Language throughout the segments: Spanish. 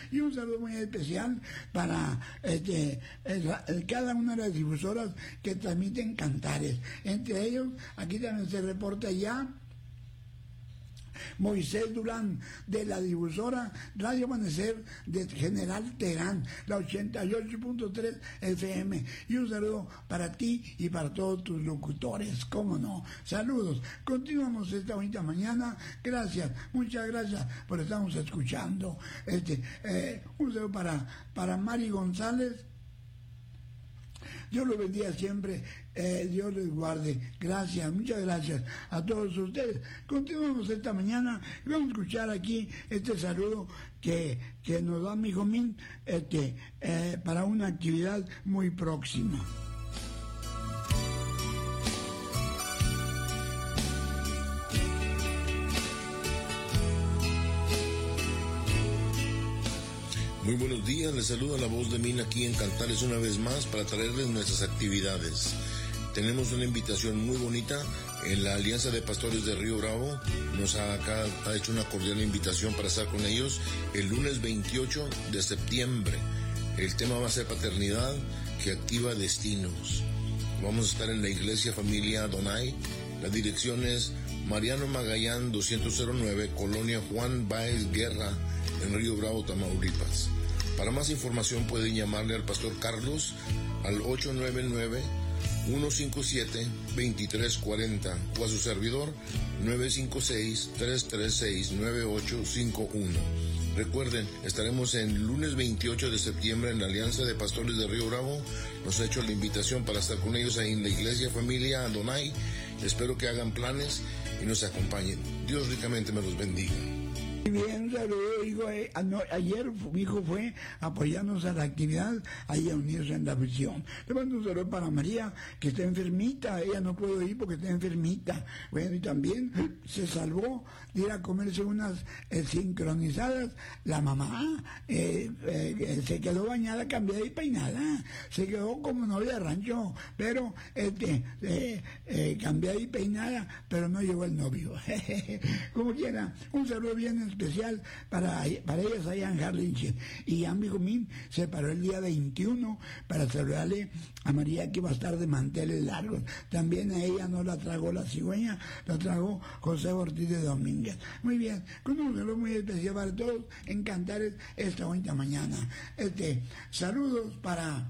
Y un saludo muy especial para cada una de las difusoras que transmiten cantares. Entre ellos, aquí también se reporta ya Moisés Durán, de la difusora Radio Amanecer de General Terán, la 88.3 FM. Y un saludo para ti y para todos tus locutores, cómo no. Saludos. Continuamos esta bonita mañana. Gracias, muchas gracias por estarnos escuchando. Un saludo para Mari González. Dios los bendiga siempre, Dios les guarde. Gracias, muchas gracias a todos ustedes. Continuamos esta mañana y vamos a escuchar aquí este saludo que nos da mi Jomín para una actividad muy próxima. Muy buenos días, les saluda la voz de Mina aquí en Cantares una vez más para traerles nuestras actividades. Tenemos una invitación muy bonita en la Alianza de Pastores de Río Bravo. Nos ha hecho una cordial invitación para estar con ellos el lunes 28 de septiembre. El tema va a ser paternidad que activa destinos. Vamos a estar en la Iglesia Familia Adonai. La dirección es Mariano Magallán 209, Colonia Juan Báez Guerra, en Río Bravo, Tamaulipas. Para más información pueden llamarle al Pastor Carlos al 899-157-2340 o a su servidor 956-336-9851. Recuerden, estaremos el lunes 28 de septiembre en la Alianza de Pastores de Río Bravo. Nos ha hecho la invitación para estar con ellos ahí en la Iglesia Familia Adonai. Espero que hagan planes y nos acompañen. Dios ricamente me los bendiga. Bien, saludo, hijo. Ayer mi hijo fue a apoyarnos a la actividad, ahí a unirse en la visión. Le mando un saludo para María, que está enfermita, ella no puede ir porque está enfermita. Bueno, y también se salvó de ir a comerse unas sincronizadas. La mamá se quedó bañada, cambiada y peinada. Se quedó como novia de rancho, pero cambiada y peinada, pero no llegó el novio. Como quiera, un saludo bien especial para ellas allá en Harlingen. Y Ambi Jomín se paró el día 21 para saludarle a María, que va a estar de manteles largos. También a ella no la tragó la cigüeña, la tragó José Ortiz de Domínguez. Muy bien, con un saludo muy especial para todos en Cantares esta bonita mañana. Saludos para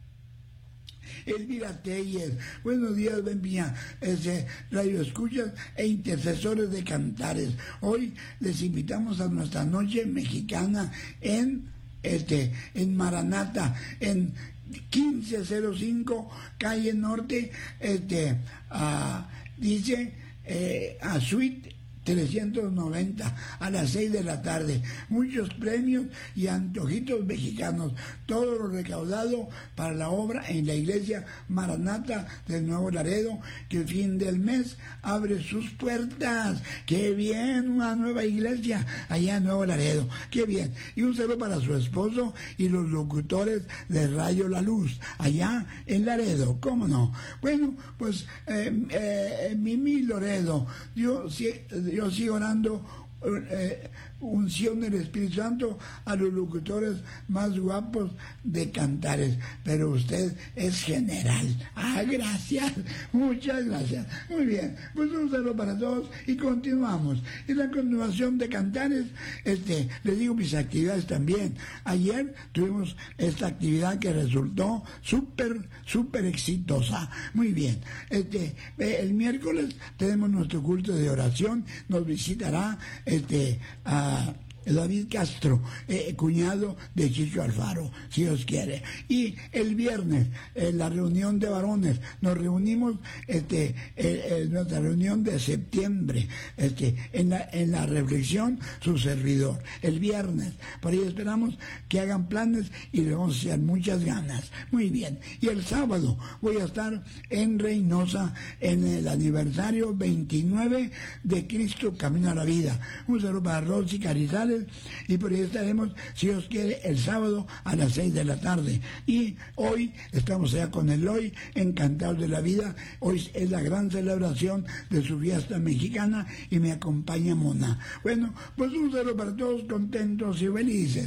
Elvira Telles. Buenos días, Benvía, radio escuchas e intercesores de Cantares. Hoy les invitamos a nuestra noche mexicana en Maranata, en 1505 calle Norte, dice a Suite 390 a las 6 de la tarde. Muchos premios y antojitos mexicanos. Todo lo recaudado para la obra en la iglesia Maranata del Nuevo Laredo, que el fin del mes abre sus puertas. ¡Qué bien! Una nueva iglesia allá en Nuevo Laredo. ¡Qué bien! Y un saludo para su esposo y los locutores de Radio La Luz, allá en Laredo. ¿Cómo no? Bueno, pues Mimi Loredo, yo sigo orando unción del Espíritu Santo a los locutores más guapos de Cantares, pero usted es general. Gracias, muchas gracias. Muy bien, pues un saludo para todos y continuamos. En la continuación de Cantares, les digo mis actividades también. Ayer tuvimos esta actividad que resultó súper exitosa. Muy bien, el miércoles tenemos nuestro culto de oración. Nos visitará a David Castro, cuñado de Chicho Alfaro, si Dios quiere. Y el viernes, en la reunión de varones, nos reunimos, nuestra reunión de septiembre, en la reflexión, su servidor. El viernes, por ahí esperamos que hagan planes y le vamos a hacer muchas ganas. Muy bien. Y el sábado voy a estar en Reynosa, en el aniversario 29 de Cristo Camino a la Vida. Un saludo para Rosy Carizales, y por ahí estaremos, si Dios quiere, el sábado a las 6 de la tarde. Y hoy estamos allá con Eloy, encantados de la vida. Hoy es la gran celebración de su fiesta mexicana y me acompaña Mona. Bueno, pues un saludo para todos, contentos y felices.